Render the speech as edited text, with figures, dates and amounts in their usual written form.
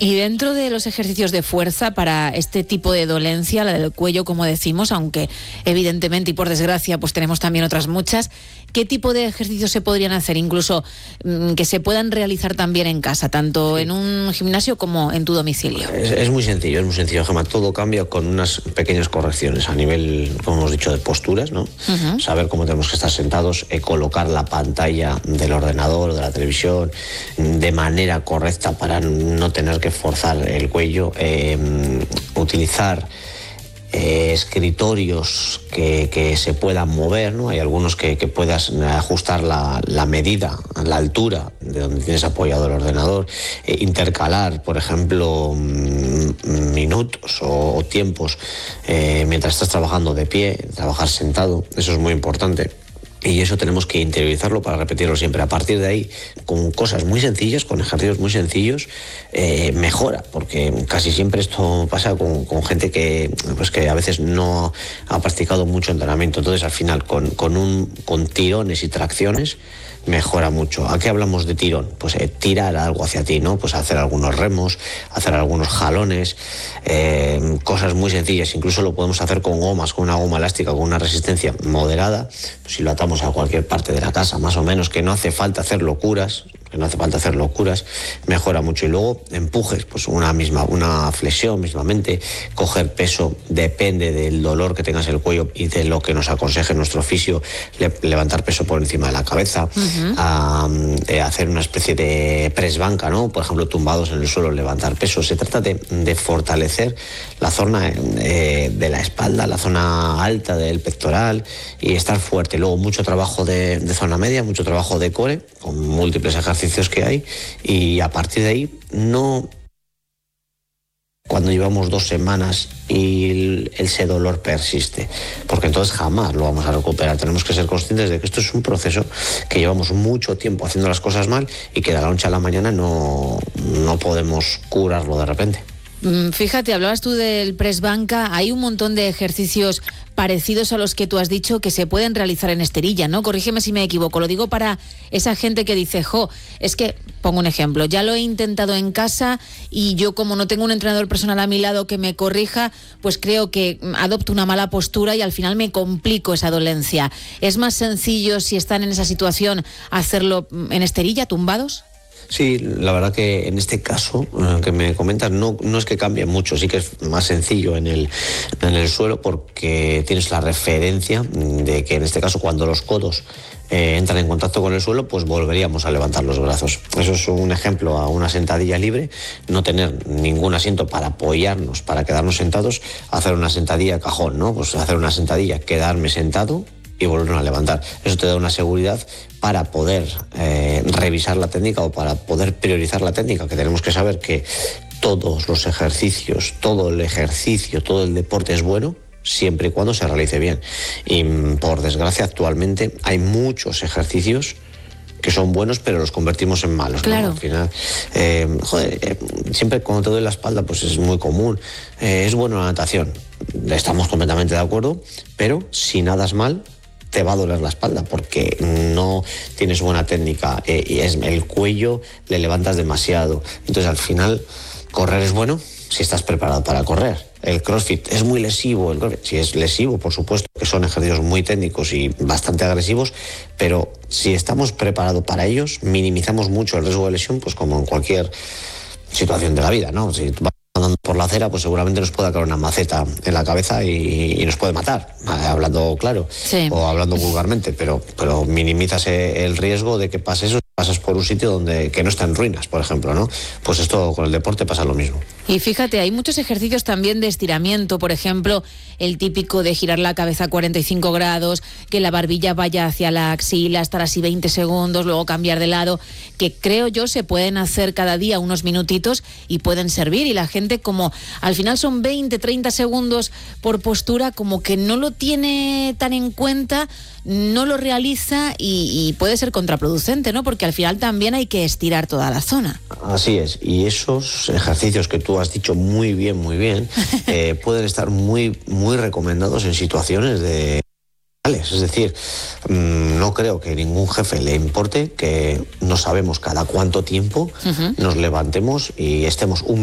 Y dentro de los ejercicios de fuerza para este tipo de dolencia, la del cuello, como decimos, aunque evidentemente y por desgracia pues tenemos también otras muchas, ¿qué tipo de ejercicios se podrían hacer, incluso que se puedan realizar también en casa, tanto en un gimnasio como en tu domicilio? Es muy sencillo, Gemma. Todo cambia con unas pequeñas correcciones a nivel, como hemos dicho, de posturas, ¿no? Saber cómo tenemos que estar sentados, colocar la pantalla del ordenador o de la televisión de manera correcta para no tener que forzar el cuello, utilizar escritorios que se puedan mover, ¿no? Hay algunos que puedas ajustar la medida, la altura de donde tienes apoyado el ordenador, intercalar, por ejemplo, minutos o tiempos mientras estás trabajando de pie, trabajar sentado. Eso es muy importante. Y eso tenemos que interiorizarlo para repetirlo siempre. A partir de ahí, con cosas muy sencillas, con ejercicios muy sencillos, mejora, porque casi siempre esto pasa con gente que a veces no ha practicado mucho entrenamiento. Entonces, al final, con tirones y tracciones, mejora mucho. ¿A qué hablamos de tirón? Pues tirar algo hacia ti, ¿no? Pues hacer algunos remos, hacer algunos jalones, cosas muy sencillas. Incluso lo podemos hacer con gomas, con una goma elástica, con una resistencia moderada. Pues si lo atamos a cualquier parte de la casa, más o menos, que no hace falta hacer locuras, mejora mucho. Y luego empujes, pues una flexión mismamente, coger peso, depende del dolor que tengas en el cuello y de lo que nos aconseje nuestro fisio, levantar peso por encima de la cabeza, hacer una especie de press banca, ¿no? Por ejemplo, tumbados en el suelo, levantar peso. Se trata de fortalecer la zona de la espalda, la zona alta del pectoral, y estar fuerte. Luego mucho trabajo de zona media, mucho trabajo de core, con múltiples ejercicios que hay, y a partir de ahí cuando llevamos 2 semanas y ese dolor persiste, porque entonces jamás lo vamos a recuperar. Tenemos que ser conscientes de que esto es un proceso que llevamos mucho tiempo haciendo las cosas mal y que de la noche a la mañana no podemos curarlo de repente. Fíjate, hablabas tú del press banca, hay un montón de ejercicios parecidos a los que tú has dicho que se pueden realizar en esterilla, ¿no? Corrígeme si me equivoco, lo digo para esa gente que dice, es que, pongo un ejemplo, ya lo he intentado en casa y yo, como no tengo un entrenador personal a mi lado que me corrija, pues creo que adopto una mala postura y al final me complico esa dolencia. ¿Es más sencillo, si están en esa situación, hacerlo en esterilla, tumbados? Sí, la verdad que en este caso que me comentas no es que cambie mucho, sí que es más sencillo en el suelo, porque tienes la referencia de que en este caso cuando los codos entran en contacto con el suelo, pues volveríamos a levantar los brazos. Eso es un ejemplo a una sentadilla libre, no tener ningún asiento para apoyarnos, para quedarnos sentados, hacer una sentadilla cajón, ¿no? Pues hacer una sentadilla, quedarme sentado y volvernos a levantar. Eso te da una seguridad para poder revisar la técnica o para poder priorizar la técnica, que tenemos que saber que todos los ejercicios, todo el deporte es bueno siempre y cuando se realice bien. Y por desgracia actualmente hay muchos ejercicios que son buenos, pero los convertimos en malos, claro, ¿no? Al final, siempre cuando te duele la espalda, pues es muy común. Es bueno la natación, estamos completamente de acuerdo, pero si nadas mal, te va a doler la espalda porque no tienes buena técnica, y el cuello le levantas demasiado. Entonces, al final, correr es bueno si estás preparado para correr. El CrossFit es muy lesivo, sí es lesivo, por supuesto, que son ejercicios muy técnicos y bastante agresivos, pero si estamos preparados para ellos, minimizamos mucho el riesgo de lesión, pues como en cualquier situación de la vida, ¿no? Si vas andando por la acera, pues seguramente nos pueda caer una maceta en la cabeza y nos puede matar, hablando claro, sí, o hablando vulgarmente, pero minimizas el riesgo de que pase eso. Pasas por un sitio que no está en ruinas, por ejemplo, ¿no? Pues esto con el deporte pasa lo mismo. Y fíjate, hay muchos ejercicios también de estiramiento, por ejemplo, el típico de girar la cabeza a 45 grados, que la barbilla vaya hacia la axila, estar así 20 segundos, luego cambiar de lado, que creo yo se pueden hacer cada día unos minutitos y pueden servir. Y la gente, como al final son 20, 30 segundos por postura, como que no lo tiene tan en cuenta, no lo realiza y puede ser contraproducente, ¿no? Porque al final también hay que estirar toda la zona. Así es, y esos ejercicios que tú has dicho muy bien, pueden estar muy, muy recomendados en situaciones de... Es decir, no creo que ningún jefe le importe que no sabemos cada cuánto tiempo nos levantemos y estemos un